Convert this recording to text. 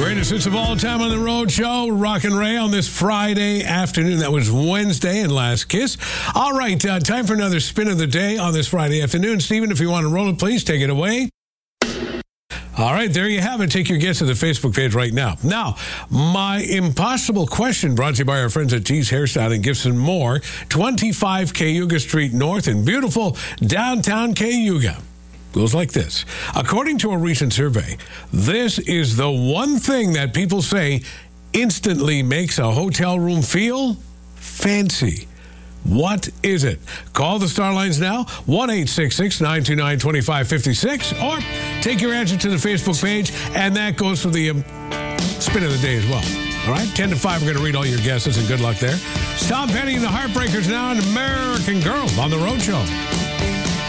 Greatest hits of all time on the road show. Rock and Ray on this Friday afternoon. That was Wednesday and Last Kiss. All right, time for another spin of the day on this Friday afternoon. Stephen, if you want to roll it, please take it away. All right, there you have it. Take your guess at the Facebook page right now. Now, my impossible question brought to you by our friends at G's Hairstyling, Gifts and More, 25 Cayuga Street North in beautiful downtown Cayuga. Goes like this. According to a recent survey, this is the one thing that people say instantly makes a hotel room feel fancy. What is it? Call the Star Lines now, 1-866-929-2556, or take your answer to the Facebook page, and that goes for the spin of the day as well. All right, 10 to 5, we're going to read all your guesses, and good luck there. Tom Petty and the Heartbreakers now, an American Girl on the Road Show.